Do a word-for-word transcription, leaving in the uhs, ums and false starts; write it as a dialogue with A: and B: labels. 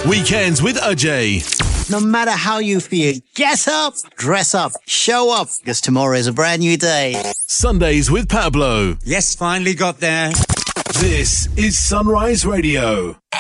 A: Weekends with Ajay.
B: No matter how you feel, get up, dress up, show up, because tomorrow is a brand new day.
A: Sundays with Pablo.
C: Yes, finally got there.
A: This is Sunrise Radio.